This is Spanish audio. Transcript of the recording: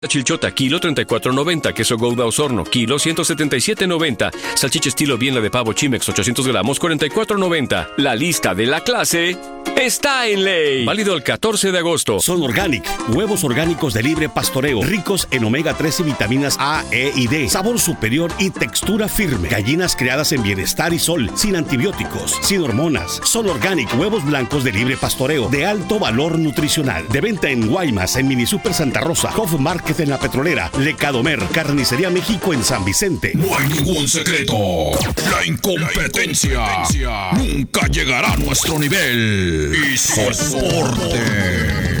Chilchota, kilo 34.90. Queso Gouda Osorno, kilo 177.90. Salchicha estilo Bienla de pavo Chimex, 800 gramos, 44.90. La lista de la clase está en ley. Válido el 14 de agosto. Son Organic, huevos orgánicos de libre pastoreo, ricos en omega 3 y vitaminas A, E y D. Sabor superior y textura firme. Gallinas criadas en bienestar y sol, sin antibióticos, sin hormonas. Son Organic, huevos blancos de libre pastoreo, de alto valor nutricional. De venta en Guaymas, en Mini Super Santa Rosa, Hof Market en La Petrolera, Lecadomer, Carnicería México en San Vicente. No hay ningún secreto. La incompetencia nunca llegará a nuestro nivel. Y soporte.